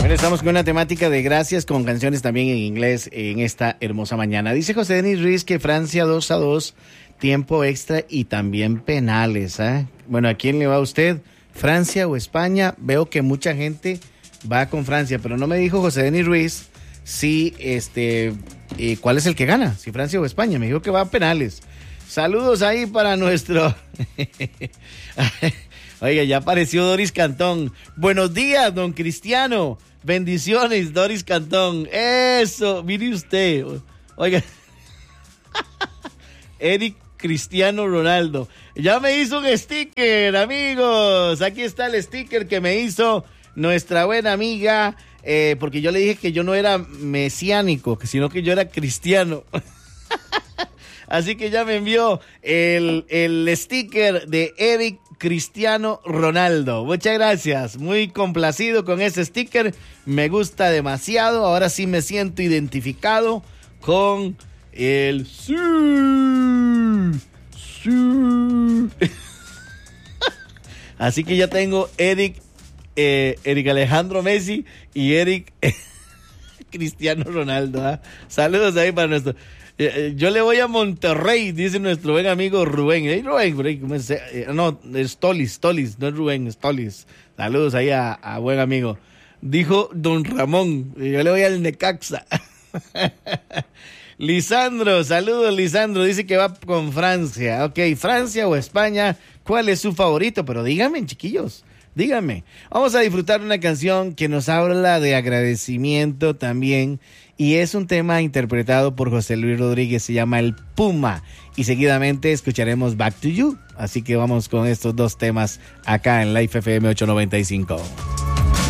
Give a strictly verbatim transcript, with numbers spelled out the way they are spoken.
Bueno, estamos con una temática de gracias con canciones también en inglés en esta hermosa mañana. Dice José Denis Ruiz que Francia dos a dos, tiempo extra y también penales. ¿eh? Bueno, ¿a quién le va a usted? ¿Francia o España? Veo que mucha gente va con Francia, pero no me dijo José Denis Ruiz si este eh, cuál es el que gana, si Francia o España. Me dijo que va a penales. Saludos ahí para nuestro... Oiga, ya apareció Doris Cantón. Buenos días, don Cristiano. Bendiciones, Doris Cantón. Eso, mire usted. Oiga. Eric Cristiano Ronaldo. Ya me hizo un sticker, amigos. Aquí está el sticker que me hizo nuestra buena amiga. Eh, porque yo le dije que yo no era mesiánico, sino que yo era cristiano. Así que ya me envió el, el sticker de Eric Cristiano Ronaldo. Muchas gracias. Muy complacido con ese sticker. Me gusta demasiado. Ahora sí me siento identificado con el... Sí, sí. Así que ya tengo Eric, eh, Eric Alejandro Messi y Eric Cristiano Ronaldo. ¿eh? Saludos ahí para nuestro... Yo le voy a Monterrey, dice nuestro buen amigo Rubén. Hey, Rubén, ¿cómo es? No, es Tolis, Tolis, no es Rubén, es Tolis. Saludos ahí a, a buen amigo. Dijo don Ramón, yo le voy al Necaxa. Lisandro, saludos Lisandro, dice que va con Francia. Ok, Francia o España, ¿cuál es su favorito? Pero díganme, chiquillos, díganme. Vamos a disfrutar una canción que nos habla de agradecimiento también. Y es un tema interpretado por José Luis Rodríguez, se llama El Puma. Y seguidamente escucharemos Back to You. Así que vamos con estos dos temas acá en Life F M ocho noventa y cinco.